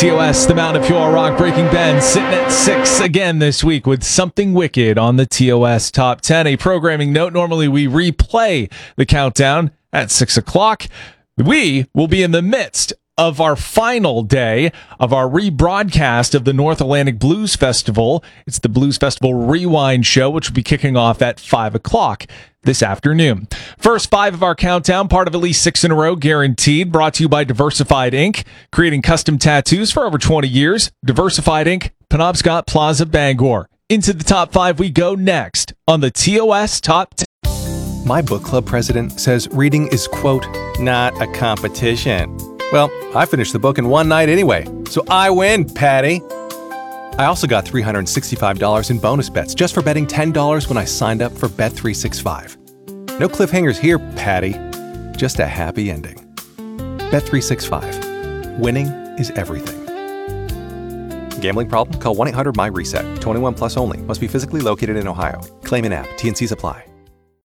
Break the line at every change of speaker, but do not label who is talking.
TOS, the Mountain of Pure Rock, Breaking Ben, sitting at 6 again this week with Something Wicked on the TOS Top 10. A programming note, normally we replay the countdown at 6 o'clock. We will be in the midst of our final day of our rebroadcast of the North Atlantic Blues Festival. It's the Blues Festival Rewind Show, which will be kicking off at 5 o'clock this afternoon. First 5 of our countdown, part of at least 6 in a row, guaranteed, brought to you by Diversified Ink, creating custom tattoos for over 20 years. Diversified Ink, Penobscot Plaza, Bangor. Into the top 5 we go next on the TOS Top 10.
My book club president says reading is, quote, not a competition. Well, I finished the book in one night anyway, so I win, Patty. I also got $365 in bonus bets just for betting $10 when I signed up for Bet365. No cliffhangers here, Patty. Just a happy ending. Bet365. Winning is everything. Gambling problem? Call 1-800-MY-RESET. 21 plus only. Must be physically located in Ohio. Claim in app. T&Cs apply.